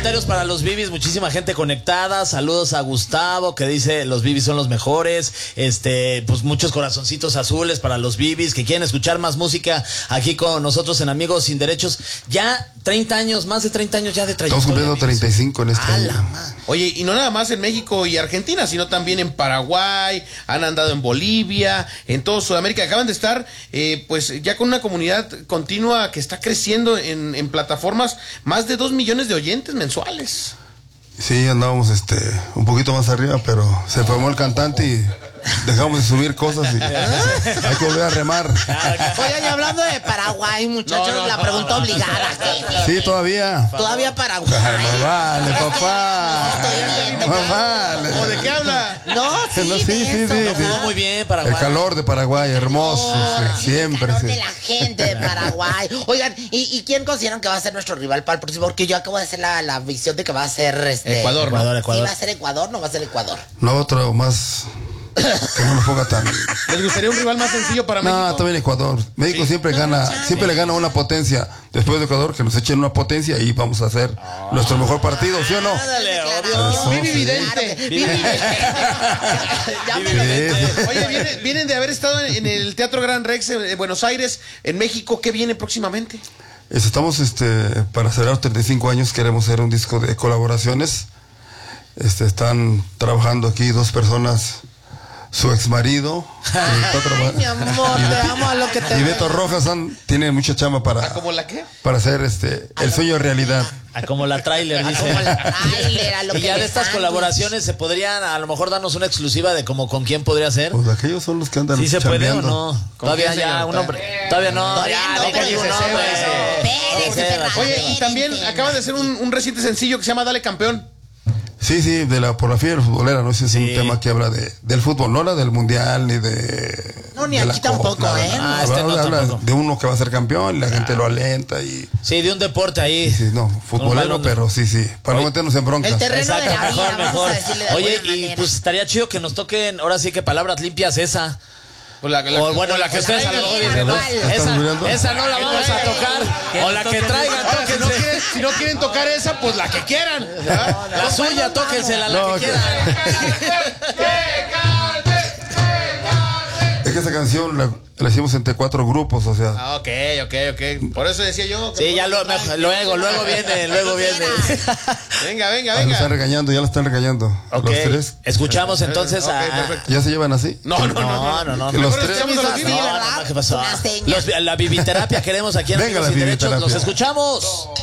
comentarios para los Bibis, muchísima gente conectada. Saludos a Gustavo, que dice los Bibis son los mejores. Pues muchos corazoncitos azules para los Bibis que quieren escuchar más música aquí con nosotros en Amigos Sin Derechos. Ya 30 años, más de 30 años ya de trayectoria. Estamos cumpliendo 35 en este año. Oye, y no nada más en México y Argentina, sino también en Paraguay, han andado en Bolivia, en todo Sudamérica. Acaban de estar, pues ya con una comunidad continua que está creciendo en plataformas, más de 2 millones de oyentes mensuales. Sí, andábamos un poquito más arriba, pero se formó el cantante y dejamos de subir cosas y hay que volver a remar. Oigan, y hablando de Paraguay, muchachos, la pregunta obligada. Sí, todavía. Todavía Paraguay. Más vale, papá. Más vale. ¿O de qué habla? No, sí, sí. Jugó muy bien Paraguay. El calor de Paraguay, hermoso, siempre. El calor de la gente de Paraguay. Oigan, ¿y quién consideran que va a ser nuestro rival para el próximo? Porque yo acabo de hacer la visión de que va a ser Ecuador, ¿no? ¿Sí va a ser Ecuador? ¿No va a ser Ecuador? No, otro más que no nos ponga tan. ¿Les gustaría un rival más sencillo para México? No, también Ecuador. México siempre le gana una potencia. Después de Ecuador, que nos echen una potencia y vamos a hacer nuestro mejor partido, ¿sí o no? Ándale, obvio. Vivi Vidente. Oye, vienen de haber estado en el Teatro Gran Rex en Buenos Aires, en México. ¿Qué viene próximamente? Estamos para celebrar 35 años, queremos hacer un disco de colaboraciones. Están trabajando aquí 2 personas, su exmarido mi amor, te amo a lo que te y Beto Rojas tiene mucha chamba para ¿Cómo la qué? para hacer el sueño realidad. Como la trailer, dice. como la trailer, a lo Y que ya de le estas sándwich. colaboraciones se podrían a lo mejor darnos una exclusiva de como con quién podría ser. Pues aquellos son los que andan ¿Sí se puede o chambeando. no? Todavía quién, ya señor? un hombre. Todavía no. Todavía Ya, no, déjale pero un dice, nombre. espérense, Espérate. Oye, y también acaban de hacer un reciente sencillo que se llama Dale Campeón. Sí, por la fiebre futbolera, ¿no? Ese es Sí. un tema que habla del fútbol, no habla del mundial ni de. No, ni de aquí la tampoco, Copa, ¿eh? nada. No, no habla tampoco. de uno que va a ser campeón y la gente lo alenta y. Sí, de un deporte ahí. Sí, no, futbolero, pero sí, para no meternos en broncas. El terreno de la Exacto, vida, mejor, vamos mejor. a decirle de Oye, alguna y manera. pues estaría chido que nos toquen, ahora sí que palabras limpias esa. O la que ustedes a lo mejor dicen, ¿no? ¿Están mirando? Esa no la vamos a tocar. O la que traigan, Ahora, tóquense. si no quieren tocar esa, pues la que quieran. La suya, tóquensela, la No, que quieran. Es que esa canción la hicimos entre 4 grupos, o sea. Ah, ok. Por eso decía yo. Sí, ya luego viene. Venga. Ya la están regañando. Ok, Los 3. escuchamos entonces Ok, a... perfecto. ¿Ya se llevan así? No. Que los Mejor 3. escuchamos a los Sí, Bibis. ¿verdad? ¿Qué pasó? Una seña. La bibiterapia queremos aquí en Venga, Amigos la Sin Derechos. bibiterapia. Los escuchamos.